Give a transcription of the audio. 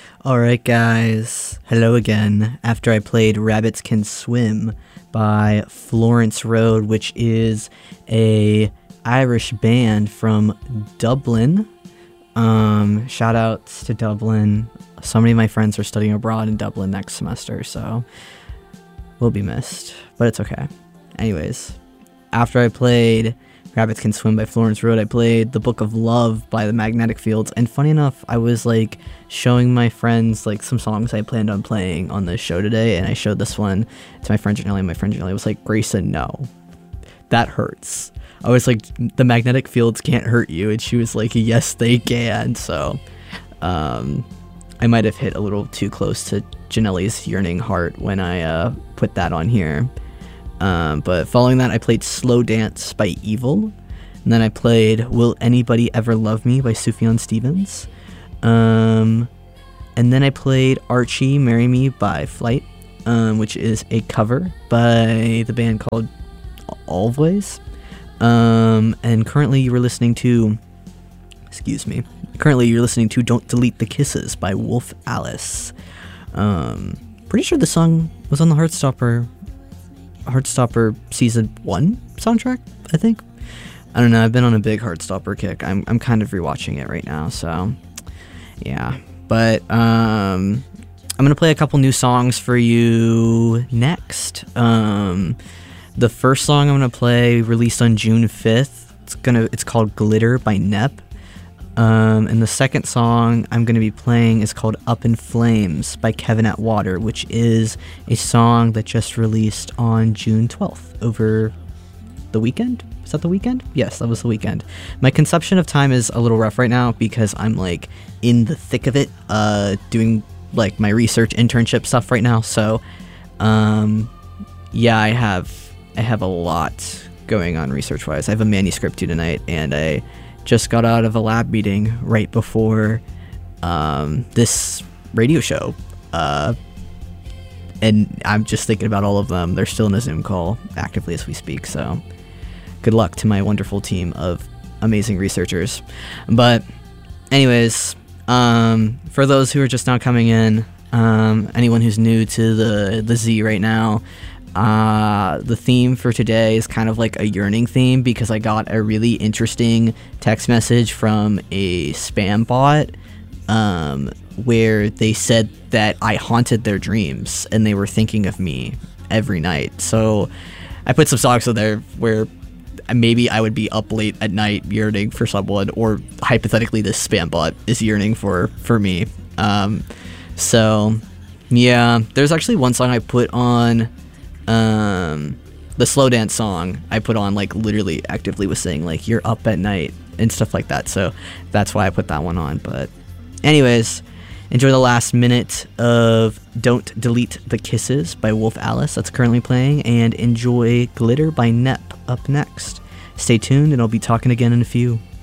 Alright guys, hello again. After I played Rabbits Can Swim by Florence Road, which is a Irish band from Dublin. Shout outs to Dublin. So many of my friends are studying abroad in Dublin next semester, so we'll be missed, but it's okay. Anyways, after I played Rabbits Can Swim by Florence Road, I played The Book of Love by the Magnetic Fields, and funny enough, I was like showing my friends like some songs I planned on playing on this show today, and I showed this one to my friend Janelle, and my friend Janelle was like, Grayson, no, that hurts. I was like, the Magnetic Fields can't hurt you, and she was like, yes they can. So I might have hit a little too close to Janelle's yearning heart when I put that on here. But following that, I played Slow Dance by Evil, and then I played Will Anybody Ever Love Me by Sufjan Stevens, and then I played Archie Marry Me by Flight, which is a cover by the band called Always, and currently you're listening to Don't Delete the Kisses by Wolf Alice. Pretty sure the song was on the Heartstopper Season 1 soundtrack, I think. I don't know, I've been on a big Heartstopper kick. I'm kind of rewatching it right now, so yeah. But I'm gonna play a couple new songs for you next. The first song I'm gonna play, released on June 5th, it's called Glitter by Nep. And the second song I'm going to be playing is called Up in Flames by Kevin Atwater, which is a song that just released on June 12th over the weekend. Is that the weekend? Yes, that was the weekend. My conception of time is a little rough right now because I'm like in the thick of it, doing like my research internship stuff right now. So, yeah, I have a lot going on research wise. I have a manuscript due tonight, and I just got out of a lab meeting right before this radio show, and I'm just thinking about all of them. They're still in a Zoom call actively as we speak, so good luck to my wonderful team of amazing researchers. But anyways, for those who are just now coming in, anyone who's new to the Z right now, the theme for today is kind of like a yearning theme because I got a really interesting text message from a spam bot, where they said that I haunted their dreams and they were thinking of me every night. So I put some songs in there where maybe I would be up late at night yearning for someone, or hypothetically this spam bot is yearning for me. So yeah, there's actually one song I put on, the slow dance song I put on, like literally actively was saying like you're up at night and stuff like that, so that's why I put that one on. But anyways, enjoy the last minute of Don't Delete the Kisses by Wolf Alice that's currently playing, and enjoy Glitter by Nep up next. Stay tuned, and I'll be talking again in a few.